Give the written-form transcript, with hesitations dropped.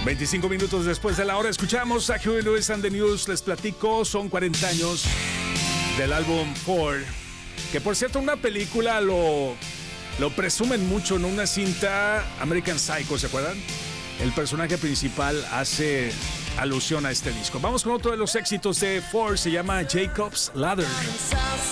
25 minutos después de la hora escuchamos a Huey Lewis and the News. Les platico, son 40 años del álbum Ford, que por cierto una película lo presumen mucho, en una cinta, American Psycho, ¿se acuerdan? El personaje principal hace alusión a este disco. Vamos con otro de los éxitos de Ford, se llama Jacob's Ladder.